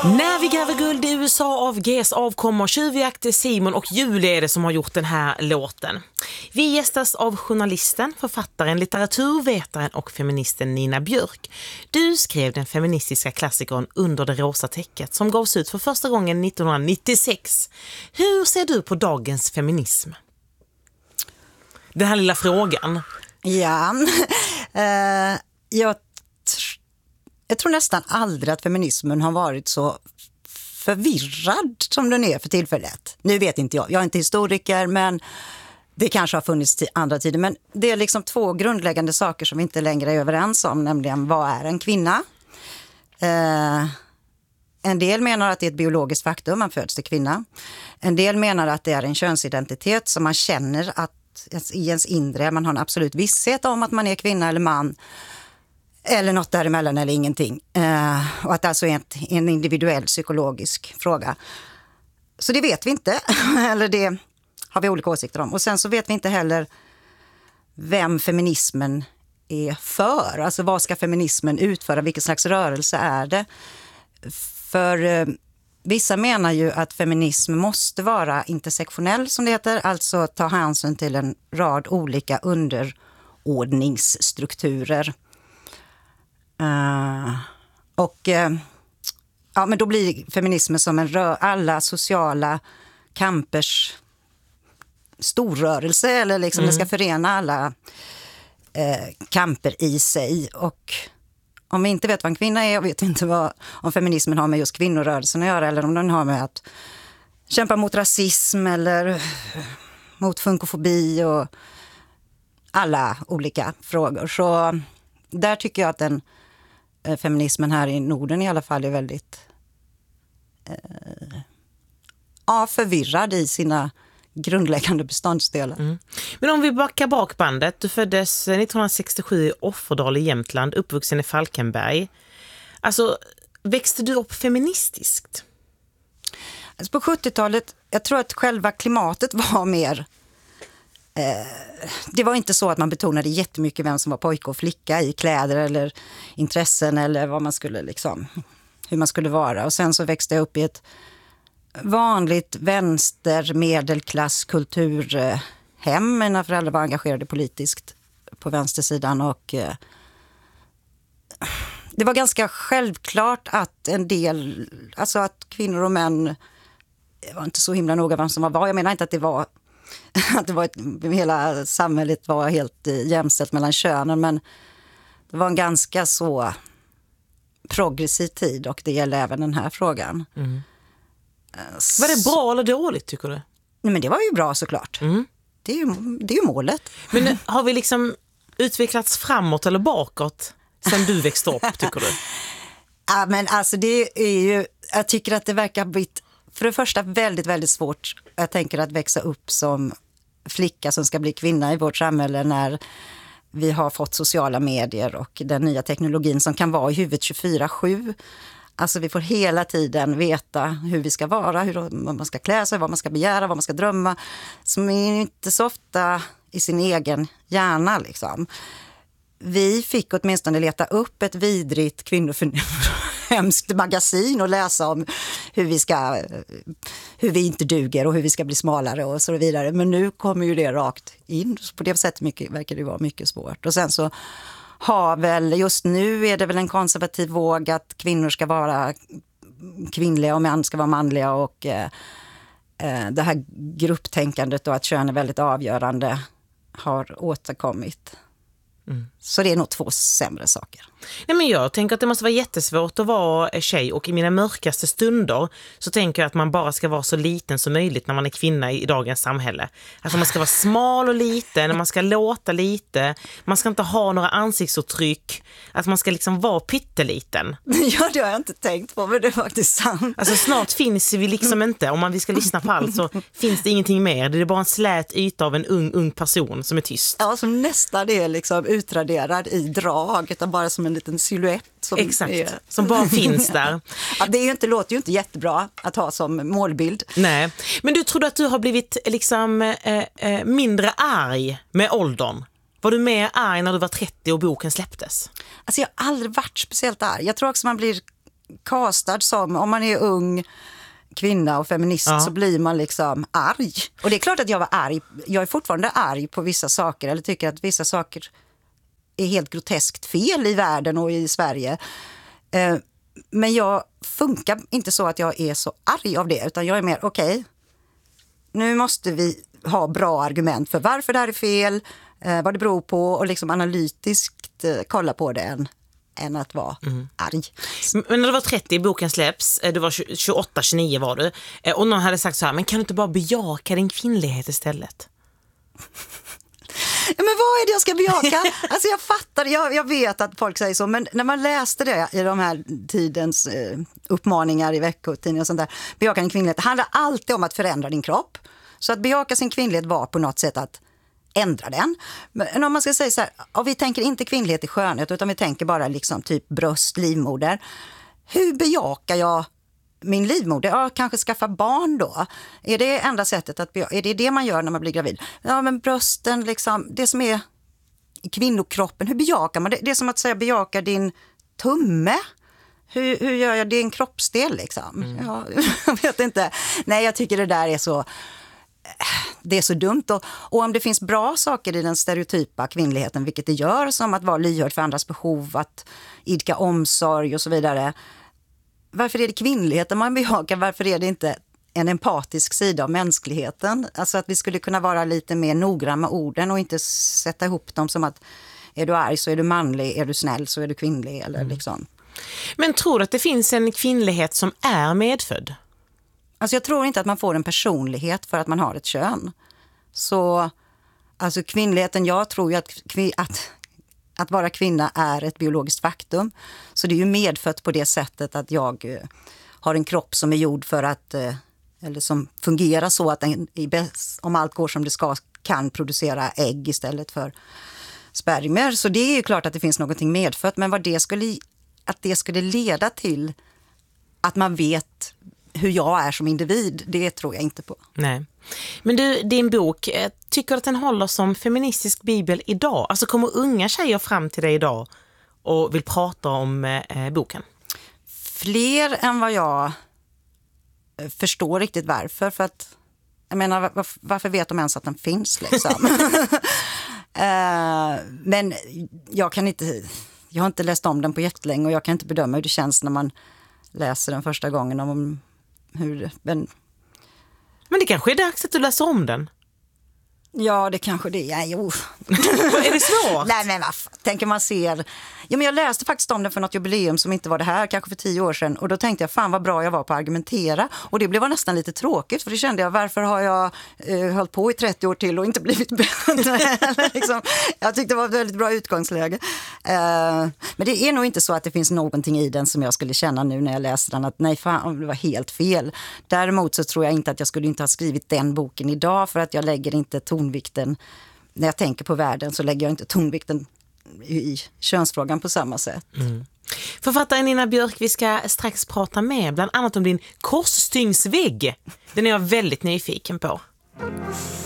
När vi gräver guld i USA av Gs avkommor, tjuvjakt, Simon och Julie är det som har gjort den här låten. Vi gästas av journalisten, författaren, litteraturvetaren och feministen Nina Björk. Du skrev den feministiska klassikern Under det rosa täcket som gavs ut för första gången 1996. Hur ser du på dagens feminism? Den här lilla frågan. Ja, jag tror nästan aldrig att feminismen har varit så förvirrad som den är för tillfället. Nu vet inte jag är inte historiker, men det kanske har funnits andra tider. Men det är liksom två grundläggande saker som vi inte längre är överens om, nämligen vad är en kvinna? En del menar att det är ett biologiskt faktum, man föds till kvinna. En del menar att det är en könsidentitet som man känner att i ens inre, man har en absolut visshet om att man är kvinna eller man. Eller något däremellan eller ingenting. Och att det alltså är en individuell psykologisk fråga. Så det vet vi inte. Eller det har vi olika åsikter om. Och sen så vet vi inte heller vem feminismen är för. Alltså vad ska feminismen utföra? Vilken slags rörelse är det? För vissa menar ju att feminism måste vara intersektionell som det heter. Alltså ta hänsyn till en rad olika underordningsstrukturer. Men då blir feminismen som alla sociala kampers storrörelse, eller liksom det ska förena alla kamper i sig. Och om vi inte vet vad en kvinna är, och vet inte om feminismen har med just kvinnorörelsen att göra, eller om den har med att kämpa mot rasism eller mot funkofobi och alla olika frågor. Så där tycker jag att feminismen här i Norden i alla fall är väldigt förvirrad i sina grundläggande beståndsdelar. Mm. Men om vi backar bak bandet, du föddes 1967 i Offerdal i Jämtland, uppvuxen i Falkenberg. Alltså, växte du upp feministiskt? Alltså på 70-talet, jag tror att själva klimatet var mer... det var inte så att man betonade jättemycket vem som var pojke och flicka i kläder eller intressen eller vad man skulle liksom, hur man skulle vara. Och sen så växte jag upp i ett vanligt vänster medelklass kulturhem. Mina föräldrar var engagerade politiskt på vänstersidan, och det var ganska självklart att en del, alltså att kvinnor och män, det var inte så himla noga vem som var. Jag menar inte att det var hela samhället var helt jämställt mellan könen, men det var en ganska så progressiv tid, och det gäller även den här frågan. Mm. Var det bra eller dåligt, tycker du? Nej, men det var ju bra såklart. Mm. Det är ju målet. Men har vi liksom utvecklats framåt eller bakåt sen du växte upp, tycker du? Ja, men alltså det är ju, jag tycker att det verkar blivit för det första väldigt, väldigt svårt, jag tänker, att växa upp som flicka som ska bli kvinna i vårt samhälle när vi har fått sociala medier och den nya teknologin som kan vara i huvudet 24/7. Alltså vi får hela tiden veta hur vi ska vara, hur man ska klä sig, vad man ska begära, vad man ska drömma. Som är inte så ofta i sin egen hjärna liksom. Vi fick åtminstone leta upp ett vidrigt hemskt magasin och läsa om hur vi inte duger och hur vi ska bli smalare och så vidare. Men nu kommer ju det rakt in. På det sättet verkar det vara mycket svårt. Och sen så just nu är det väl en konservativ våg att kvinnor ska vara kvinnliga och män ska vara manliga, och det här grupptänkandet och att kön är väldigt avgörande har återkommit. Mm. Så det är nog två sämre saker. Nej, men jag tänker att det måste vara jättesvårt att vara tjej, och i mina mörkaste stunder så tänker jag att man bara ska vara så liten som möjligt när man är kvinna i dagens samhälle. Alltså man ska vara smal och liten, man ska låta lite, man ska inte ha några ansiktsuttryck, att man ska liksom vara pytteliten. Ja, det har jag inte tänkt på, men det är faktiskt sant. Alltså snart finns vi liksom inte, om vi ska lyssna på allt så finns det ingenting mer. Det är bara en slät yta av en ung person som är tyst. Ja, som nästan är liksom utraderad i drag, utan bara som en liten silhuett. Som bara finns där. Ja, det låter ju inte jättebra att ha som målbild. Nej, men du trodde att du har blivit liksom mindre arg med åldern? Var du mer arg när du var 30 och boken släpptes? Alltså jag har aldrig varit speciellt arg. Jag tror också man blir castad som, om man är ung kvinna och feminist så blir man liksom arg. Och det är klart att jag var arg. Jag är fortfarande arg på vissa saker eller tycker att vissa saker är helt groteskt fel i världen och i Sverige. Men jag funkar inte så att jag är så arg av det, utan jag är mer okej, nu måste vi ha bra argument för varför det här är fel, vad det beror på och liksom analytiskt kolla på det än att vara arg. Men när du var 30, boken släpps, du var 28-29 var du, och någon hade sagt så här, men kan du inte bara bejaka din kvinnlighet istället? Men vad är det jag ska bejaka? Alltså jag fattar, jag vet att folk säger så, men när man läste det i de här tidens uppmaningar i veckotidningar och sånt där, bejaka din kvinnlighet, det handlar alltid om att förändra din kropp. Så att bejaka sin kvinnlighet var på något sätt att ändra den. Men om man ska säga så här, vi tänker inte kvinnlighet i skönhet utan vi tänker bara liksom typ bröst, livmoder. Hur bejakar jag min livmoder? Ja, kanske skaffa barn då. Är det enda sättet att är det man gör när man blir gravid? Ja, men brösten liksom, det som är i kvinnokroppen, hur bejakar man det? Det är som att säga bejaka din tumme. Hur gör jag din kroppsdel liksom? Ja, jag vet inte. Nej, jag tycker det där är så... Det är så dumt och om det finns bra saker i den stereotypa kvinnligheten, vilket det gör, som att vara lyhörd för andras behov, att idka omsorg och så vidare. Varför är det kvinnligheten man bejakar? Varför är det inte en empatisk sida av mänskligheten? Alltså att vi skulle kunna vara lite mer noggranna med orden och inte sätta ihop dem som att är du arg så är du manlig, är du snäll så är du kvinnlig eller liksom. Men tror du att det finns en kvinnlighet som är medfödd? Alltså jag tror inte att man får en personlighet för att man har ett kön. Så alltså kvinnligheten, jag tror ju att vara kvinna är ett biologiskt faktum. Så det är ju medfött på det sättet att jag har en kropp som är gjord för att, eller som fungerar så att den, om allt går som det ska, kan producera ägg istället för spermier. Så det är ju klart att det finns någonting medfött, men vad det skulle leda till att man vet hur jag är som individ, det tror jag inte på. Nej. Men du, din bok, tycker du att den håller som feministisk bibel idag? Alltså kommer unga tjejer fram till dig idag och vill prata om boken? Fler än vad jag förstår riktigt varför. För att, jag menar, varför vet de ens att den finns liksom? Men jag har inte läst om den på jättelänge och jag kan inte bedöma hur det känns när man läser den första gången om men det kanske är dags att du läser om den. Ja, det kanske det är. Jo. Är det svårt? Nej, men tänker man ser... Ja, men jag läste faktiskt om den för något jubileum som inte var det här, kanske för 10 år sedan. Och då tänkte jag, fan vad bra jag var på att argumentera. Och det blev nästan lite tråkigt, för det kände jag, varför har jag hållit på i 30 år till och inte blivit bättre? Liksom, jag tyckte det var ett väldigt bra utgångsläge. Men det är nog inte så att det finns någonting i den som jag skulle känna nu när jag läste den, att nej fan, det var helt fel. Däremot så tror jag inte att jag skulle inte ha skrivit den boken idag, för att jag lägger inte tonvikten, när jag tänker på världen så lägger jag inte tonvikten i könsfrågan på samma sätt. Författaren Nina Björk, vi ska strax prata med bland annat om din korsstygnsvägg. Den är jag väldigt nyfiken på.